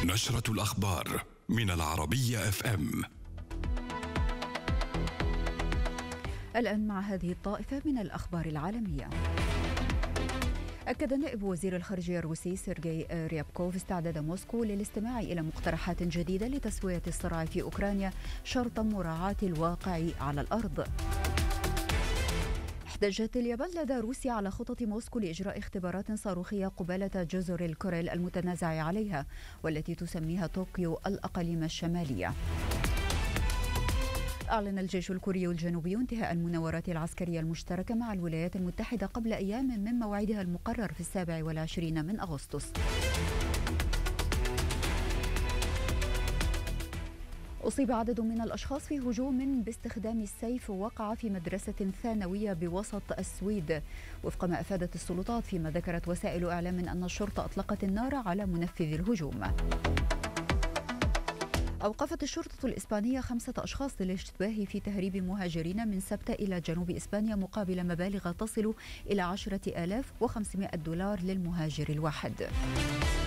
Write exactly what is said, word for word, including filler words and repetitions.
نشرة الأخبار من العربية اف ام. الآن مع هذه الطائفة من الأخبار العالمية. أكد نائب وزير الخارجية الروسي سيرجي ريابكوف استعداد موسكو للاستماع إلى مقترحات جديدة لتسوية الصراع في أوكرانيا شرط مراعاة الواقع على الأرض. احتجت اليابان لدى روسيا على خطط موسكو لإجراء اختبارات صاروخية قبالة جزر الكوريل المتنازع عليها والتي تسميها طوكيو الأقاليم الشمالية. أعلن الجيش الكوري الجنوبي انتهاء المناورات العسكرية المشتركة مع الولايات المتحدة قبل أيام من موعدها المقرر في السابع والعشرين من أغسطس. أصيب عدد من الأشخاص في هجوم باستخدام السيف وقع في مدرسة ثانوية بوسط السويد وفق ما أفادت السلطات، فيما ذكرت وسائل إعلام أن الشرطة أطلقت النار على منفذ الهجوم. أوقفت الشرطة الإسبانية خمسة أشخاص للاشتباه في تهريب مهاجرين من سبتة إلى جنوب إسبانيا مقابل مبالغ تصل إلى عشرة آلاف وخمسمائة دولار للمهاجر الواحد.